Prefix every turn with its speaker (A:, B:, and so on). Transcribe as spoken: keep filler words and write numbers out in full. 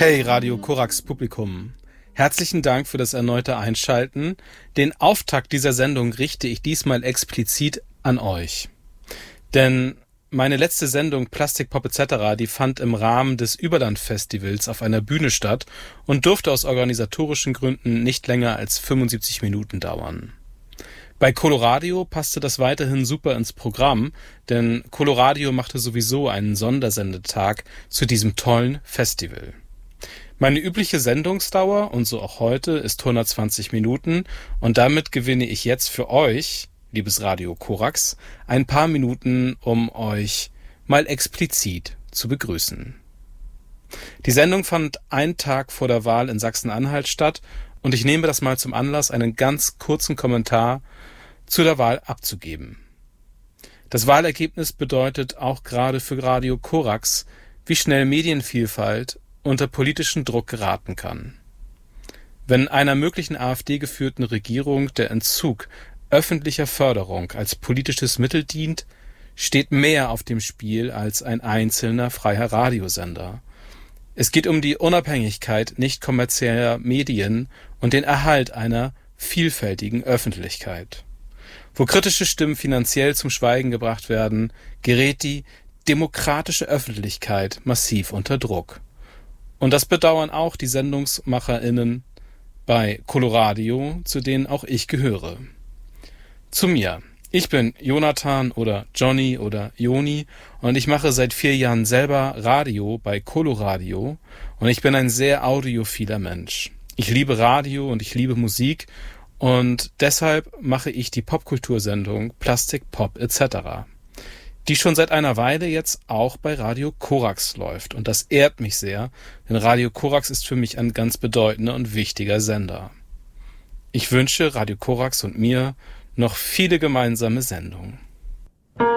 A: Hey Radio Korax Publikum, herzlichen Dank für das erneute Einschalten. Den Auftakt dieser Sendung richte ich diesmal explizit an euch. Denn meine letzte Sendung Plastik Pop et cetera, die fand im Rahmen des Überland-Festivals auf einer Bühne statt und durfte aus organisatorischen Gründen nicht länger als fünfundsiebzig Minuten dauern. Bei Coloradio passte das weiterhin super ins Programm, denn Coloradio machte sowieso einen Sondersendetag zu diesem tollen Festival. Meine übliche Sendungsdauer, und so auch heute, ist hundertzwanzig Minuten und damit gewinne ich jetzt für euch, liebes Radio Korax, ein paar Minuten, um euch mal explizit zu begrüßen. Die Sendung fand einen Tag vor der Wahl in Sachsen-Anhalt statt und ich nehme das mal zum Anlass, einen ganz kurzen Kommentar zu der Wahl abzugeben. Das Wahlergebnis bedeutet auch gerade für Radio Korax, wie schnell Medienvielfalt unter politischen Druck geraten kann. Wenn einer möglichen AfD-geführten Regierung der Entzug öffentlicher Förderung als politisches Mittel dient, steht mehr auf dem Spiel als ein einzelner freier Radiosender. Es geht um die Unabhängigkeit nicht kommerzieller Medien und den Erhalt einer vielfältigen Öffentlichkeit. Wo kritische Stimmen finanziell zum Schweigen gebracht werden, gerät die demokratische Öffentlichkeit massiv unter Druck. Und das bedauern auch die SendungsmacherInnen bei Coloradio, zu denen auch ich gehöre. Zu mir. Ich bin Jonathan oder Johnny oder Joni und ich mache seit vier Jahren selber Radio bei Coloradio und ich bin ein sehr audiophiler Mensch. Ich liebe Radio und ich liebe Musik und deshalb mache ich die Popkultursendung Plastik Pop et cetera, die schon seit einer Weile jetzt auch bei Radio Korax läuft. Und das ehrt mich sehr, denn Radio Korax ist für mich ein ganz bedeutender und wichtiger Sender. Ich wünsche Radio Korax und mir noch viele gemeinsame Sendungen.